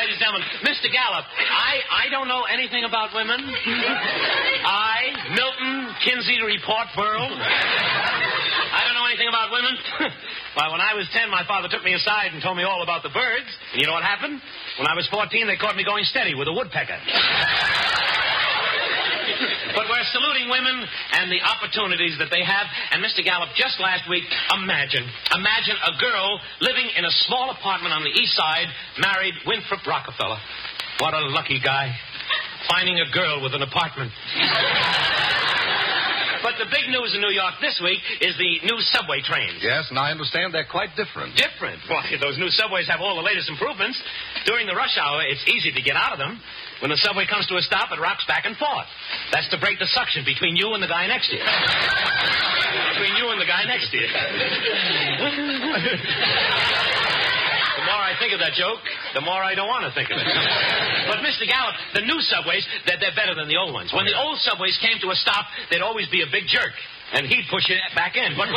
ladies and gentlemen, Mr. Gallup, I don't know anything about women. Milton Kinsey Report World. I don't know anything about women. Well, when I was 10, my father took me aside and told me all about the birds. And you know what happened? When I was 14, they caught me going steady with a woodpecker. But we're saluting women and the opportunities that they have. And Mr. Gallup, just last week, imagine a girl living in a small apartment on the east side, married Winthrop Rockefeller. What a lucky guy, finding a girl with an apartment. But the big news in New York this week is the new subway trains. Yes, and I understand they're quite different. Different? Why, those new subways have all the latest improvements. During the rush hour, it's easy to get out of them. When the subway comes to a stop, it rocks back and forth. That's to break the suction between you and the guy next to you. Between you and the guy next to you. The more I think of that joke, the more I don't want to think of it. But, Mr. Gallup, the new subways, they're better than the old ones. When the old subways came to a stop, there'd always be a big jerk, and he'd push it back in. But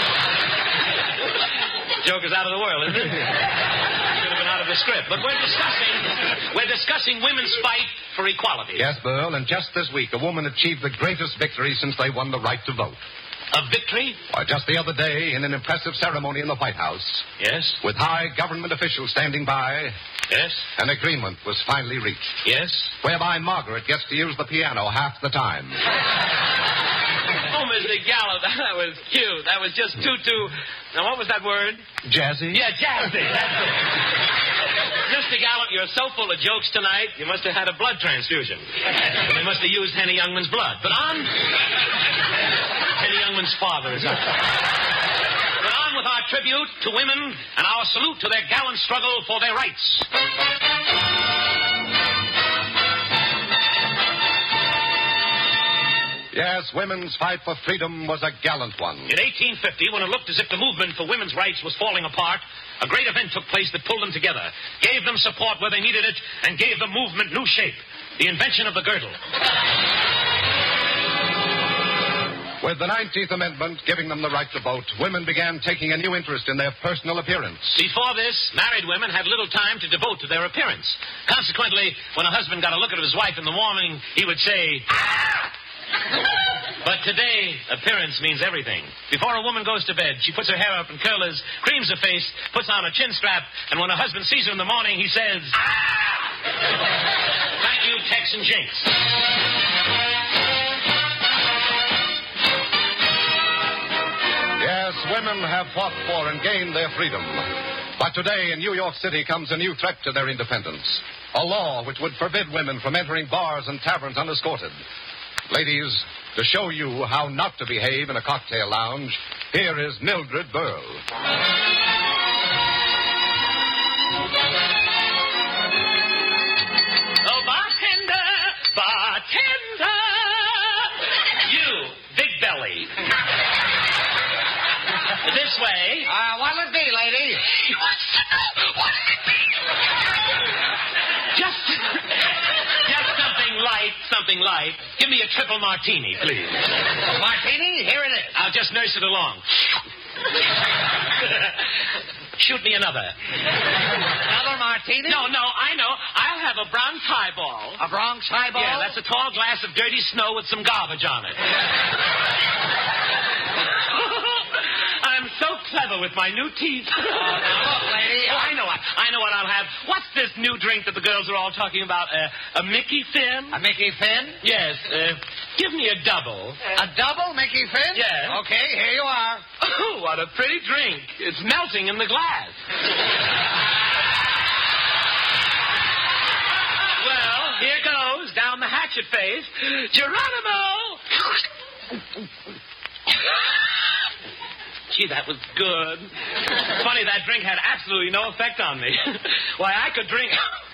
joke is out of the world, isn't it? Should have been out of the script. But we're discussing women's fight for equality. Yes, Burl, and just this week, a woman achieved the greatest victory since they won the right to vote. A victory? Why, just the other day, in an impressive ceremony in the White House. Yes? With high government officials standing by. Yes? An agreement was finally reached. Yes? Whereby Margaret gets to use the piano half the time. Oh, Mr. Gallup, that was cute. That was just too... Now, what was that word? Jazzy? Yeah, jazzy. That's it. Mr. Gallup, you're so full of jokes tonight, you must have had a blood transfusion. They must have used Henny Youngman's blood. But on... Henny Youngman's father is up. But on with our tribute to women and our salute to their gallant struggle for their rights. Yes, women's fight for freedom was a gallant one. In 1850, when it looked as if the movement for women's rights was falling apart, a great event took place that pulled them together, gave them support where they needed it, and gave the movement new shape. The invention of the girdle. With the 19th Amendment giving them the right to vote, women began taking a new interest in their personal appearance. Before this, married women had little time to devote to their appearance. Consequently, when a husband got a look at his wife in the morning, he would say, "Ah!" But today, appearance means everything. Before a woman goes to bed, she puts her hair up in curlers, creams her face, puts on a chin strap, and when her husband sees her in the morning, he says, "Ah!" Thank you, Tex and Jinx. Yes, women have fought for and gained their freedom. But today in New York City comes a new threat to their independence. A law which would forbid women from entering bars and taverns unescorted. Ladies, to show you how not to behave in a cocktail lounge, here is Mildred Burl. Oh, bartender! You, big belly. This way. What'll it be, lady? He wants to know what'll it be. Just something light. Give me a triple martini, please. Martini? Here it is. I'll just nurse it along. Shoot me another. Another martini? No, I know. I'll have a Bronx highball. A Bronx highball? Yeah, that's a tall glass of dirty snow with some garbage on it. I'm so clever with my new teeth. Now look, lady. I know what I'll have. What's this new drink that the girls are all talking about? A Mickey Finn? A Mickey Finn? Yes. Give me a double. A double Mickey Finn? Yes. Okay, here you are. Oh, what a pretty drink. It's melting in the glass. Well, here goes, down the hatchet face. Geronimo! Gee, that was good. Funny, that drink had absolutely no effect on me. Why, I could drink...